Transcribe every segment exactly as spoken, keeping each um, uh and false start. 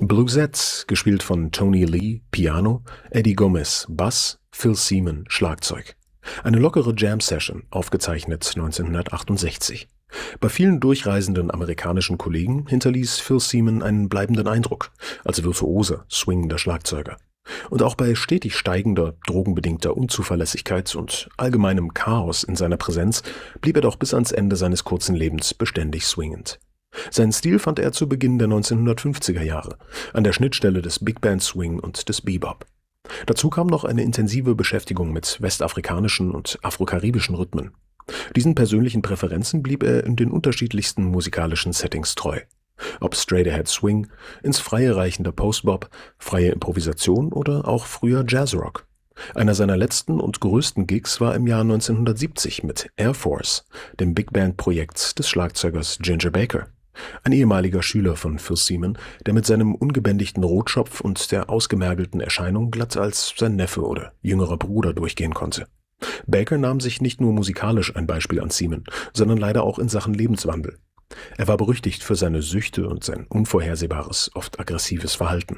Bluesette, gespielt von Tony Lee, Piano, Eddie Gomez, Bass, Phil Seaman, Schlagzeug. Eine lockere Jam-Session, aufgezeichnet neunzehnhundertachtundsechzig. Bei vielen durchreisenden amerikanischen Kollegen hinterließ Phil Seaman einen bleibenden Eindruck, als virtuoser, swingender Schlagzeuger. Und auch bei stetig steigender, drogenbedingter Unzuverlässigkeit und allgemeinem Chaos in seiner Präsenz blieb er doch bis ans Ende seines kurzen Lebens beständig swingend. Seinen Stil fand er zu Beginn der neunzehnhundertfünfziger Jahre, an der Schnittstelle des Big Band Swing und des Bebop. Dazu kam noch eine intensive Beschäftigung mit westafrikanischen und afrokaribischen Rhythmen. Diesen persönlichen Präferenzen blieb er in den unterschiedlichsten musikalischen Settings treu. Ob Straight-Ahead Swing, ins Freie reichender Post-Bop, freie Improvisation oder auch früher Jazzrock. Einer seiner letzten und größten Gigs war im Jahr neunzehnhundertsiebzig mit Air Force, dem Big-Band-Projekt des Schlagzeugers Ginger Baker. Ein ehemaliger Schüler von Phil Seaman, der mit seinem ungebändigten Rotschopf und der ausgemergelten Erscheinung glatt als sein Neffe oder jüngerer Bruder durchgehen konnte. Baker nahm sich nicht nur musikalisch ein Beispiel an Seaman, sondern leider auch in Sachen Lebenswandel. Er war berüchtigt für seine Süchte und sein unvorhersehbares, oft aggressives Verhalten.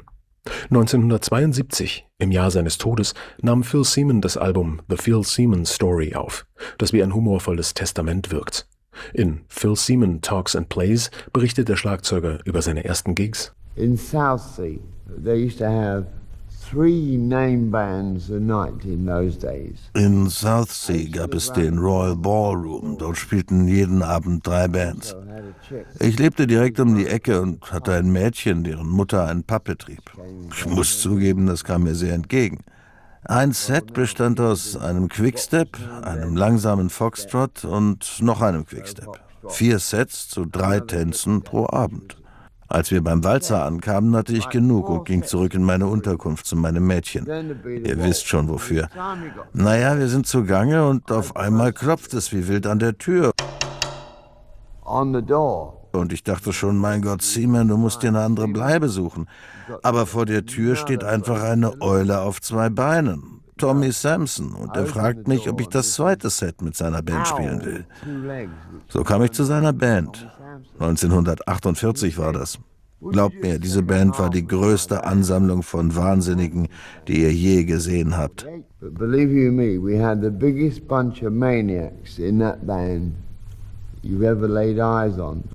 neunzehnhundertzweiundsiebzig, im Jahr seines Todes, nahm Phil Seaman das Album The Phil Seaman Story auf, das wie ein humorvolles Testament wirkt. In Phil Seaman Talks and Plays berichtet der Schlagzeuger über seine ersten Gigs. In Southsea, they used to have three name bands a night in those days. In Southsea gab es den Royal Ballroom. Dort spielten jeden Abend drei Bands. Ich lebte direkt um die Ecke und hatte ein Mädchen, deren Mutter einen Pub betrieb. Ich muss zugeben, das kam mir sehr entgegen. Ein Set bestand aus einem Quickstep, einem langsamen Foxtrot und noch einem Quickstep. Vier Sets zu drei Tänzen pro Abend. Als wir beim Walzer ankamen, hatte ich genug und ging zurück in meine Unterkunft zu meinem Mädchen. Ihr wisst schon wofür. Naja, wir sind zugange und auf einmal klopft es wie wild an der Tür. Und ich dachte schon, mein Gott, Seaman, du musst dir eine andere Bleibe suchen. Aber vor der Tür steht einfach eine Eule auf zwei Beinen, Tommy Sampson, und er fragt mich, ob ich das zweite Set mit seiner Band spielen will. So kam ich zu seiner Band. neunzehnhundertachtundvierzig war das. Glaubt mir, diese Band war die größte Ansammlung von Wahnsinnigen, die ihr je gesehen habt. But believe you me, we had the biggest bunch of maniacs in that band you've ever laid eyes on.